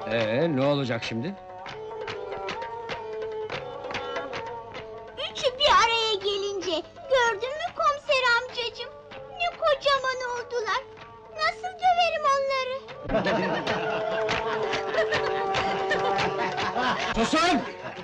Ne olacak şimdi? Üçü bir araya gelince, gördün mü komiser amcacığım? Ne kocaman oldular! Nasıl döverim onları? Susun!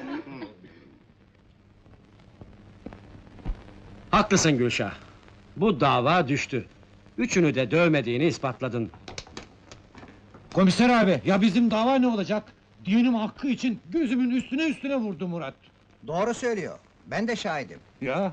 Haklısın Gülşah. Bu dava düştü. Üçünü de dövmediğini ispatladın. Komiser abi, ya bizim dava ne olacak? Dinim hakkı için gözümün üstüne vurdu Murat. Doğru söylüyor. Ben de şahidim. Ya,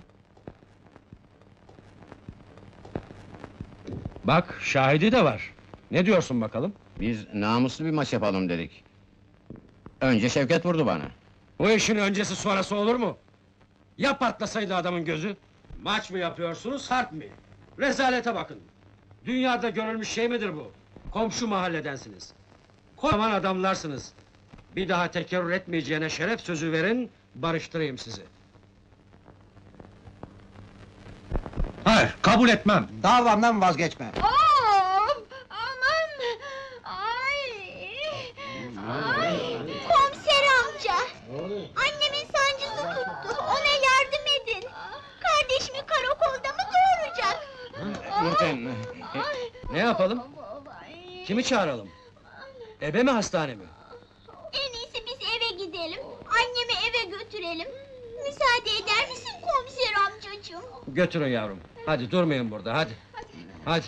Bak, şahidi de var. Ne diyorsun bakalım? Biz namuslu bir maç yapalım dedik. Önce Şevket vurdu bana. Bu işin öncesi sonrası olur mu? Ya patlasaydı adamın gözü? Maç mı yapıyorsunuz, harp mi? Rezalete bakın! Dünyada görülmüş şey midir bu? Komşu mahalledensiniz. Kocaman adamlarsınız. Bir daha tekerrür etmeyeceğine şeref sözü verin, barıştırayım sizi. hayır, kabul etmem. Davamdan vazgeçmem. Of! Aman! Ay! Ay! Komiser amca! Annemin sancısı tuttu, ona yardım edin! Kardeşimi karakolda mı doğuracak? Nurten, Ne yapalım? Kimi çağıralım? Ebe mi, hastane mi? En iyisi biz eve gidelim, annemi eve götürelim. Müsaade eder misin komiser amcacığım? Götürün yavrum. Hadi durmayın burada, hadi. Hadi.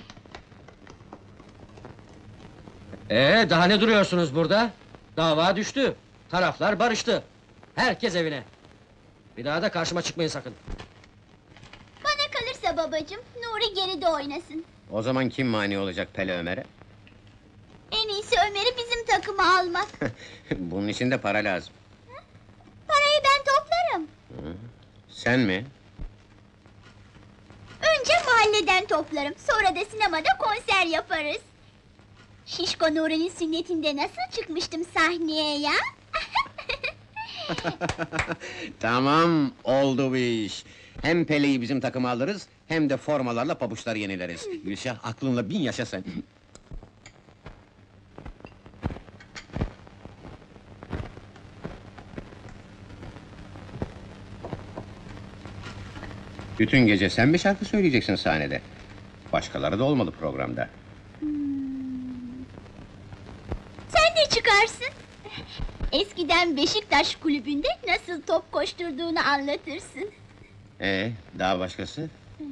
Daha ne duruyorsunuz burada? Dava düştü. Taraflar barıştı. Herkes evine. Bir daha da karşıma çıkmayın sakın. Bana kalırsa babacığım, Nuri geride oynasın. o zaman kim mani olacak Pele Ömer'e? En iyisi Ömer'i bizim takıma almak. Bunun için de para lazım. Parayı ben toplarım. Sen mi? Önce mahalleden toplarım, sonra da sinemada konser yaparız. Şişko Nuri'nin sünnetinde nasıl çıkmıştım sahneye ya? Tamam, oldu bu iş. Hem Pele'yi bizim takıma alırız, hem de formalarla pabuçları yenileriz. Gülşah, aklınla 1000 yaşa sen. Bütün gece sen mi şarkı söyleyeceksin sahnede? Başkaları da olmalı programda. Sen de çıkarsın. Eskiden Beşiktaş kulübünde nasıl top koşturduğunu anlatırsın. Daha başkası?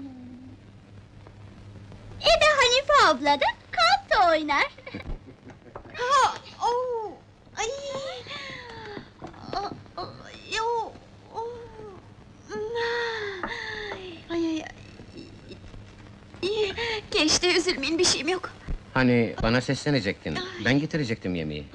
Ebe Hanife abla da kanta oynar. Ha, oh, ay. Yo, ay. Gençte üzülmeyin, bir şeyim yok. Hani bana seslenecektin, ben getirecektim yemeği.